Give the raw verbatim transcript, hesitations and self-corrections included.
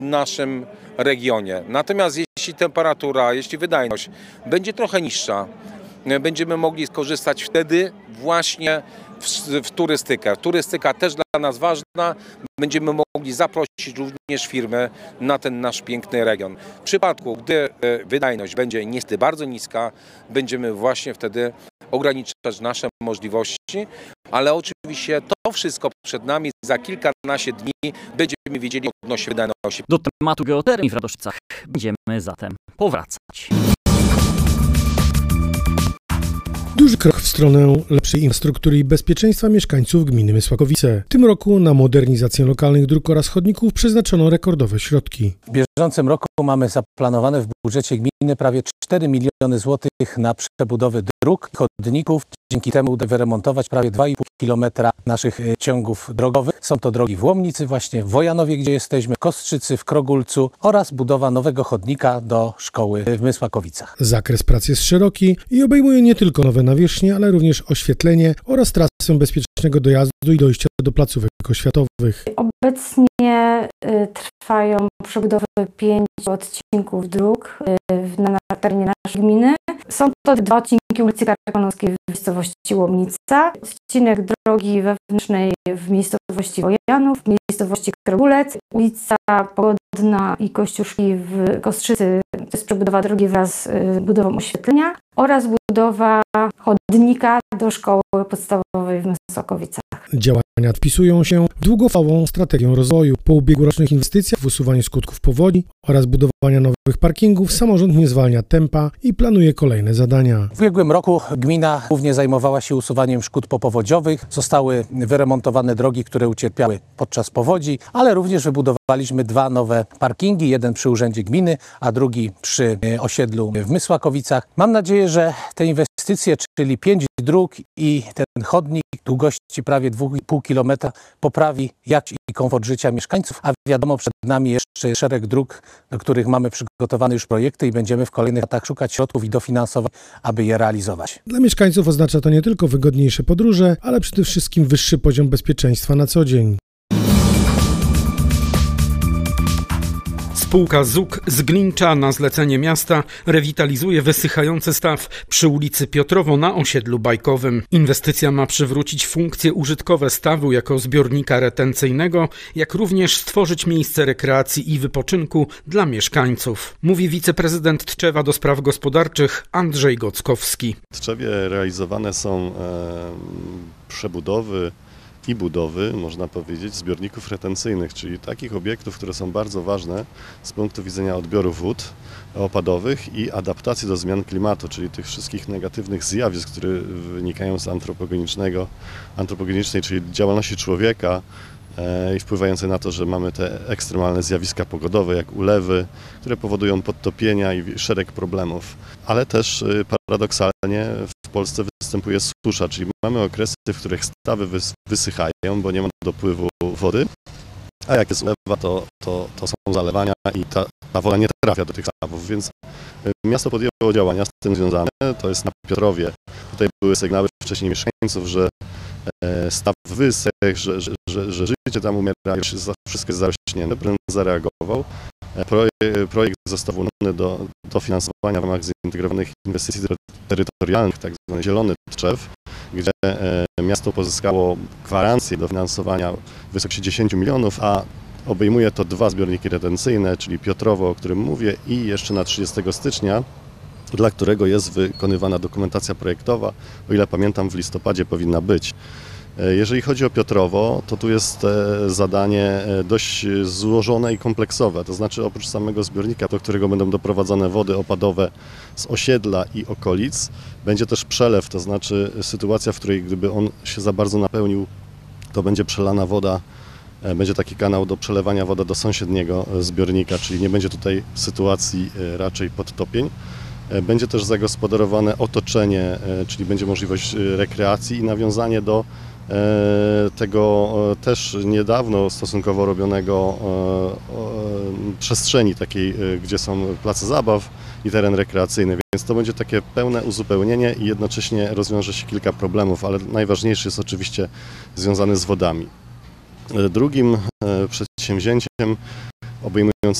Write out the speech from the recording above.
naszym regionie. Natomiast jeśli temperatura, jeśli wydajność będzie trochę niższa, będziemy mogli skorzystać wtedy właśnie w, w turystykę. Turystyka też dla nas ważna. Będziemy mogli zaprosić również firmy na ten nasz piękny region. W przypadku, gdy wydajność będzie niestety bardzo niska, będziemy właśnie wtedy ograniczać nasze możliwości, ale oczywiście to wszystko przed nami. Za kilkanaście dni będziemy wiedzieli odnośnie wydajności. Do tematu geotermii w Radoszczycach będziemy zatem powracać. Duży krok w stronę lepszej infrastruktury i bezpieczeństwa mieszkańców gminy Mysłakowice. W tym roku na modernizację lokalnych dróg oraz chodników przeznaczono rekordowe środki. W bieżącym roku mamy zaplanowane w budżecie gminy prawie cztery miliony złotych na przebudowę dróg i chodników. Dzięki temu uda wyremontować prawie dwa i pół kilometra naszych ciągów drogowych. Są to drogi w Łomnicy, właśnie w Wojanowie, gdzie jesteśmy, w Kostrzycy, w Krogulcu oraz budowa nowego chodnika do szkoły w Mysłakowicach. Zakres prac jest szeroki i obejmuje nie tylko nowe nawierzchnie, ale również oświetlenie oraz trasę bezpiecznego dojazdu i dojścia do placówek oświatowych. Obecnie y, trwają przebudowy pięciu odcinków dróg y, na, na terenie naszej gminy. Są to dwa odcinki ulicy Karkonoskiej w miejscowości Łomnica, odcinek drogi wewnętrznej w miejscowości Wojanów, w miejscowości Krogulec, ulica Pogodna i Kościuszki w Kostrzycy, to jest przebudowa drogi wraz z budową oświetlenia oraz budowa chodnika do szkoły podstawowej w Mysłakowicach. Działania wpisują się w długofalową strategię rozwoju. Po ubiegłorocznych inwestycjach w usuwanie skutków powodzi oraz budowania nowych parkingów samorząd nie zwalnia tempa i planuje kolejne zadania. W ubiegłym roku gmina głównie zajmowała się usuwaniem szkód popowodziowych. Zostały wyremontowane drogi, które ucierpiały podczas powodzi, ale również wybudowaliśmy dwa nowe parkingi. Jeden przy Urzędzie Gminy, a drugi przy osiedlu w Mysłakowicach. Mam nadzieję, że te inwestycje, czyli pięć dróg i ten chodnik długości prawie dwa i pół kilometra poprawi jakość i komfort życia mieszkańców, a wiadomo, przed nami jeszcze szereg dróg, do których mamy przygotowane już projekty i będziemy w kolejnych latach szukać środków i dofinansowań, aby je realizować. Dla mieszkańców oznacza to nie tylko wygodniejsze podróże, ale przede wszystkim wyższy poziom bezpieczeństwa na co dzień. Spółka Z U K z Glincza na zlecenie miasta rewitalizuje wysychający staw przy ulicy Piotrowo na osiedlu bajkowym. Inwestycja ma przywrócić funkcje użytkowe stawu jako zbiornika retencyjnego, jak również stworzyć miejsce rekreacji i wypoczynku dla mieszkańców, mówi wiceprezydent Tczewa do spraw gospodarczych Andrzej Gockowski. W Tczewie realizowane są e, przebudowy i budowy, można powiedzieć, zbiorników retencyjnych, czyli takich obiektów, które są bardzo ważne z punktu widzenia odbioru wód opadowych i adaptacji do zmian klimatu, czyli tych wszystkich negatywnych zjawisk, które wynikają z antropogenicznego, antropogenicznej, czyli działalności człowieka i wpływające na to, że mamy te ekstremalne zjawiska pogodowe, jak ulewy, które powodują podtopienia i szereg problemów. Ale też paradoksalnie w Polsce występuje susza, czyli mamy okresy, w których stawy wysychają, bo nie ma dopływu wody, a jak jest ulewa, to, to, to są zalewania i ta, ta woda nie trafia do tych stawów, więc miasto podjęło działania z tym związane. To jest na Piotrowie. Tutaj były sygnały wcześniej mieszkańców, że staw wysech, że, że, że, że życie tam umiera, już wszystko jest zarośnięte. Prezydent zareagował. Projekt, projekt został włączony do dofinansowania w ramach zintegrowanych inwestycji terytorialnych, tak zwany Zielony Tczew, gdzie miasto pozyskało gwarancję dofinansowania w wysokości dziesięć milionów, a obejmuje to dwa zbiorniki retencyjne, czyli Piotrowo, o którym mówię, i jeszcze na trzydziestego stycznia, dla którego jest wykonywana dokumentacja projektowa. O ile pamiętam, w listopadzie powinna być. Jeżeli chodzi o Piotrowo, to tu jest zadanie dość złożone i kompleksowe, to znaczy oprócz samego zbiornika, do którego będą doprowadzane wody opadowe z osiedla i okolic, będzie też przelew, to znaczy sytuacja, w której gdyby on się za bardzo napełnił, to będzie przelana woda, będzie taki kanał do przelewania wody do sąsiedniego zbiornika, czyli nie będzie tutaj sytuacji raczej podtopień. Będzie też zagospodarowane otoczenie, czyli będzie możliwość rekreacji i nawiązanie do tego też niedawno stosunkowo robionego przestrzeni takiej, gdzie są place zabaw i teren rekreacyjny, więc to będzie takie pełne uzupełnienie i jednocześnie rozwiąże się kilka problemów, ale najważniejszy jest oczywiście związany z wodami. Drugim przedsięwzięciem obejmujące